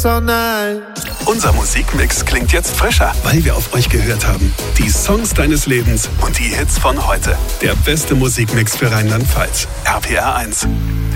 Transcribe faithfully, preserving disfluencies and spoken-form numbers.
so nice. Unser Musikmix klingt jetzt frischer, weil wir auf euch gehört haben. Die Songs deines Lebens und die Hits von heute. Der beste Musikmix für Rheinland-Pfalz. R P R eins.